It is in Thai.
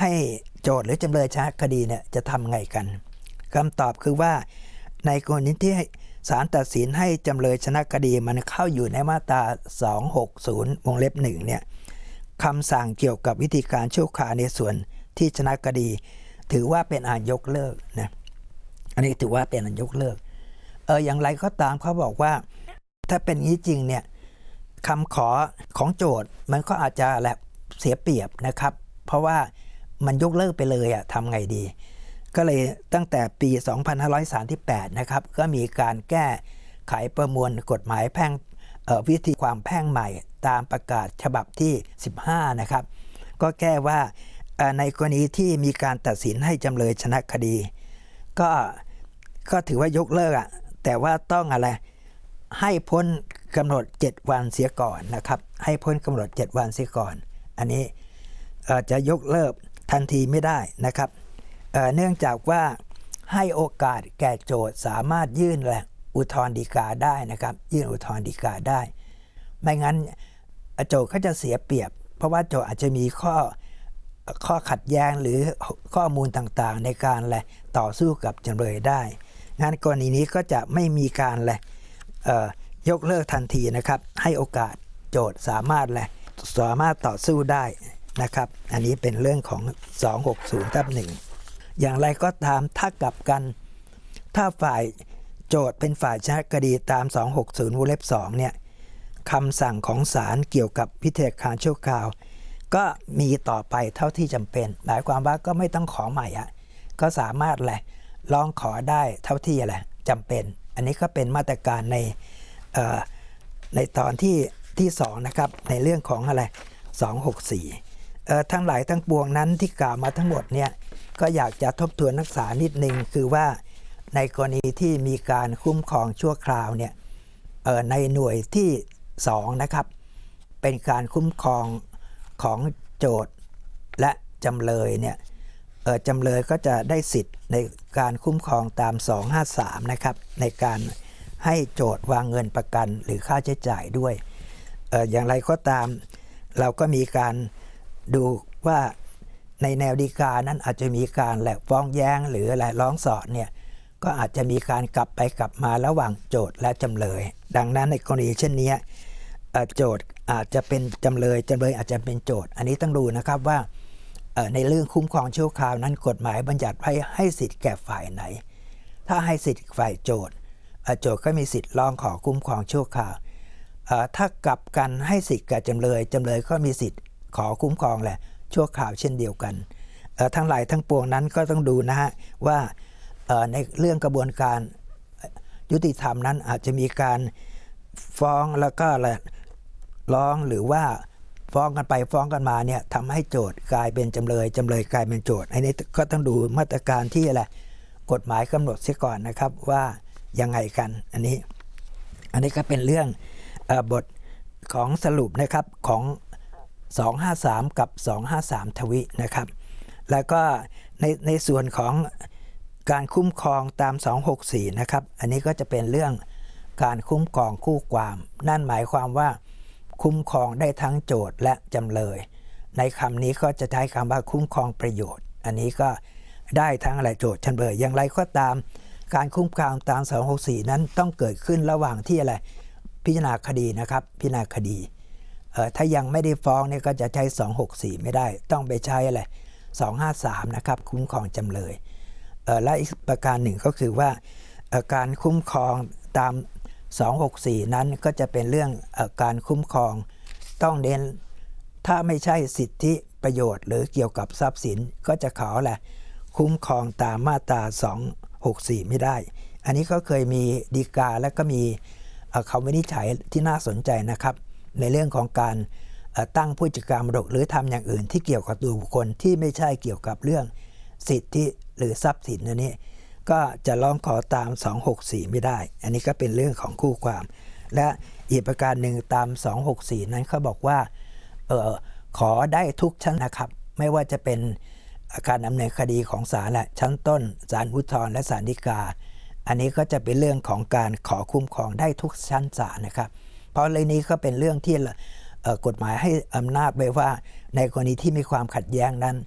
ให้โจทย์หรือจำเลยชนะคดีเนี่ยจะทำไงกันคำตอบคือว่าในกรณีที่ศาลตัดสินให้จำเลยชนะคดีมันเข้าอยู่ในมาตรา260วงเล็บ1เนี่ยคำสั่งเกี่ยวกับวิธีการชั่วคราวในส่วนที่ชนะคดีถือว่าเป็นอันยกเลิกนะอันนี้ถือว่าเป็นอันยกเลิกอย่างไรก็ตามเขาบอกว่าถ้าเป็นงี้จริงเนี่ยคำขอของโจทย์มันก็อาจจะแหละเสียเปรียบนะครับเพราะว่ามันยกเลิกไปเลยทำไงดีก็เลยตั้งแต่ปี2538นะครับก็มีการแก้ไขประมวลกฎหมายแพ่งวิธีความแพ่งใหม่ตามประกาศฉบับที่15นะครับก็แก้ว่าในกรณีที่มีการตัดสินให้จำเลยชนะคดีก็ถือว่ายกเลิกแต่ว่าต้องอะไรให้พ้นกำหนด7วันเสียก่อนนะครับให้พ้นกำหนด7วันเสียก่อนอันนี้จะยกเลิกทันทีไม่ได้นะครับเนื่องจากว่าให้โอกาสแก่โจทย์สามารถยื่นอุทธรณ์ฎีกาได้นะครับยื่นอุทธรณ์ฎีกาได้ไม่งั้นโจทย์ก็จะเสียเปรียบเพราะว่าโจทย์อาจจะมีข้อขัดแย้งหรือข้อมูลต่างๆในการต่อสู้กับจำเลยได้งั้นกรณีนี้ก็จะไม่มีการยกเลิกทันทีนะครับให้โอกาสโจทย์สามารถต่อสู้ได้นะครับอันนี้เป็นเรื่องของ260/1อย่างไรก็ตามถ้ากลับกันถ้าฝ่ายโจทย์เป็นฝ่ายชนะคดีตาม260วงเล็บ2เนี่ยคำสั่งของศาลเกี่ยวกับพิธีการชั่วคราวก็มีต่อไปเท่าที่จำเป็นหมายความว่าก็ไม่ต้องขอใหม่ก็สามารถร้องขอได้เท่าที่จำเป็นอันนี้ก็เป็นมาตรการในตอนที่2นะครับในเรื่องของ264ทั้งหลายทั้งปวงนั้นที่กล่าวมาทั้งหมดเนี่ยก็อยากจะทบทวนนักศึกษานิดนึงคือว่าในกรณีที่มีการคุ้มครองชั่วคราวเนี่ยในหน่วยที่2นะครับเป็นการคุ้มครองของโจทย์และจำเลยเนี่ยจำเลยก็จะได้สิทธิ์ในการคุ้มครองตาม253นะครับในการให้โจทย์วางเงินประกันหรือค่าใช้จ่ายด้วยอย่างไรก็ตามเราก็มีการดูว่าในแนวฎีกานั้นอาจจะมีการฟ้องแย้งหรือร้องสอดเนี่ยก็อาจจะมีการกลับไปกลับมาระหว่างโจทย์และจำเลยดังนั้นในกรณีเช่นนี้โจทย์อาจจะเป็นจำเลยอาจจะเป็นโจทย์อันนี้ต้องดูนะครับว่าในเรื่องคุ้มครองชั่วคราวนั้นกฎหมายบัญญัติให้สิทธิ์แก่ฝ่ายไหนถ้าให้สิทธิ์ฝ่ายโจทย์ก็มีสิทธิ์ร้องขอคุ้มครองชั่วคราวถ้ากลับกันให้สิทธิ์แก่จำเลยก็มีสิทธิ์ขอคุ้มครองชั่วคราวเช่นเดียวกันทั้งหลายทั้งปวงนั้นก็ต้องดูนะฮะว่าในเรื่องกระบวนการยุติธรรมนั้นอาจจะมีการฟ้องแล้วก็ร้องหรือว่าฟ้องกันไปฟ้องกันมาเนี่ยทำให้โจทย์กลายเป็นจำเลยกลายเป็นโจทย์อันนี้ก็ต้องดูมาตรการที่กฎหมายกำหนดเสียก่อนนะครับว่ายังไงกันอันนี้ก็เป็นเรื่องบทของสรุปนะครับของ253กับ253ทวินะครับแล้วก็ในส่วนของการคุ้มครองตาม264นะครับอันนี้ก็จะเป็นเรื่องการคุ้มครองคู่ความนั่นหมายความว่าคุ้มครองได้ทั้งโจทย์และจำเลยในคำนี้ก็จะใช้คำว่าคุ้มครองประโยชน์อันนี้ก็ได้ทั้งโจทย์จำเลยอย่างไรก็ตามการคุ้มครองตาม264นั้นต้องเกิดขึ้นระหว่างที่พิจารณาคดีนะครับพิจารณาคดีถ้ายังไม่ได้ฟ้องเนี่ยก็จะใช้264ไม่ได้ต้องไปใช้253นะครับคุ้มครองจำเลยและอีกประการหนึ่งก็คือว่าการคุ้มครองตาม264นั้นก็จะเป็นเรื่องการคุ้มครองต้องเน้นถ้าไม่ใช่สิทธิประโยชน์หรือเกี่ยวกับทรัพย์สินก็จะขอคุ้มครองตามมาตรา264ไม่ได้อันนี้ก็เคยมีฎีกาและก็มีคำวินิจฉัยที่น่าสนใจนะครับในเรื่องของการตั้งผู้จัดการมรดกหรือทำอย่างอื่นที่เกี่ยวกับตัวบุคคลที่ไม่ใช่เกี่ยวกับเรื่องสิทธิหรือทรัพย์สินนี้ก็จะร้องขอตาม264ไม่ได้อันนี้ก็เป็นเรื่องของคู่ความและอีกประการหนึ่งตาม264นั้นเขาบอกว่าขอได้ทุกชั้นนะครับไม่ว่าจะเป็นการดำเนินคดีของศาลชั้นต้นศาลอุทธรณ์และศาลฎีกาอันนี้ก็จะเป็นเรื่องของการขอคุ้มครองได้ทุกชั้นศาลนะครับเพราะเรื่องนี้ก็เป็นเรื่องที่กฎหมายให้อำนาจไว้ว่าในกรณีที่มีความขัดแย้งนั้น